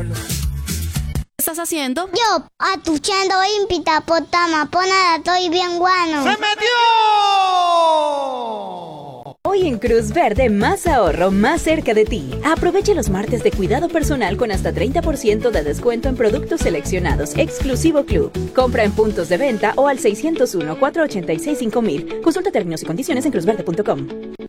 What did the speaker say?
¿Qué estás haciendo? Yo, atuchando impita potama, ponada, estoy bien guano. ¡Se metió! Hoy en Cruz Verde, más ahorro, más cerca de ti. Aproveche los martes de cuidado personal con hasta 30% de descuento en productos seleccionados. Exclusivo Club. Compra en puntos de venta o al 601-486-5000. Consulta términos y condiciones en cruzverde.com.